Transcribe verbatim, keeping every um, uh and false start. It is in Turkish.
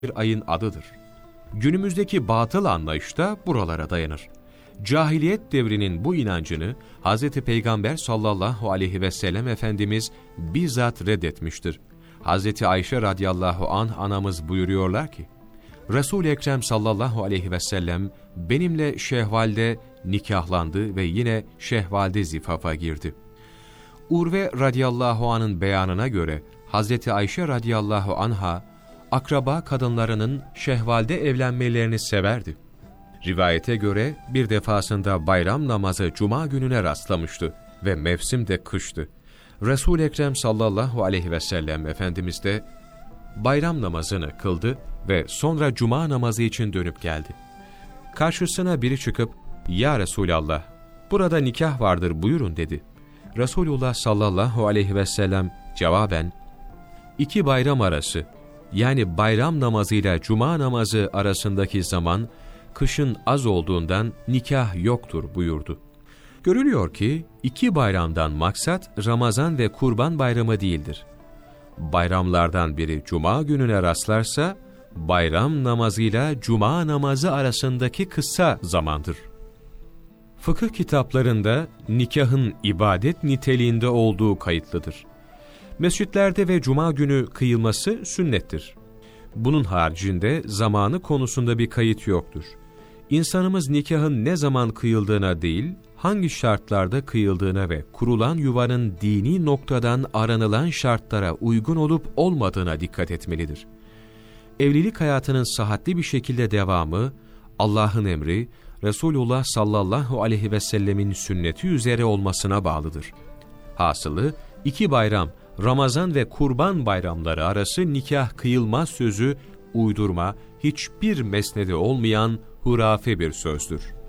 bir ayın adıdır. Günümüzdeki batıl anlayış da buralara dayanır. Cahiliyet devrinin bu inancını Hz. Peygamber sallallahu aleyhi ve sellem Efendimiz bizzat reddetmiştir. Hz. Ayşe radıyallahu anh anamız buyuruyorlar ki, Resul-i Ekrem sallallahu aleyhi ve sellem benimle şehvalde nikahlandı ve yine şehvalde zifafa girdi. Urve radıyallahu anh'ın beyanına göre Hz. Ayşe radıyallahu anha akraba kadınlarının şehvalde evlenmelerini severdi. Rivayete göre bir defasında bayram namazı cuma gününe rastlamıştı ve mevsim de kıştı. Resul-i Ekrem sallallahu aleyhi ve sellem Efendimiz de bayram namazını kıldı ve sonra cuma namazı için dönüp geldi. Karşısına biri çıkıp, "Ya Resulallah, burada nikah vardır buyurun" dedi. Resulullah sallallahu aleyhi ve sellem cevaben, "İki bayram arası, yani bayram namazıyla cuma namazı arasındaki zaman, kışın az olduğundan nikah yoktur" buyurdu. Görülüyor ki iki bayramdan maksat Ramazan ve Kurban Bayramı değildir. Bayramlardan biri cuma gününe rastlarsa, bayram namazıyla cuma namazı arasındaki kısa zamandır. Fıkıh kitaplarında nikahın ibadet niteliğinde olduğu kayıtlıdır. Mescitlerde ve cuma günü kıyılması sünnettir. Bunun haricinde zamanı konusunda bir kayıt yoktur. İnsanımız nikahın ne zaman kıyıldığına değil, hangi şartlarda kıyıldığına ve kurulan yuvanın dini noktadan aranılan şartlara uygun olup olmadığına dikkat etmelidir. Evlilik hayatının sıhhatli bir şekilde devamı, Allah'ın emri, Resulullah sallallahu aleyhi ve sellemin sünneti üzere olmasına bağlıdır. Hasılı, iki bayram, Ramazan ve Kurban bayramları arası nikah kıyılmaz sözü, uydurma, hiçbir mesnedi olmayan hurafe bir sözdür.